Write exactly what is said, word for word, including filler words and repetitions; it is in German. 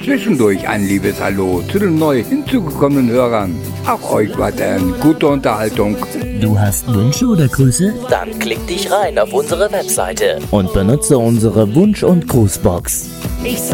zwischendurch ein liebes Hallo zu den neu hinzugekommenen Hörern. Auch euch weiterhin gute Unterhaltung. Du hast Wünsche oder Grüße? Dann klick dich rein auf unsere Webseite Und benutze unsere Wunsch- und Grußbox. Ich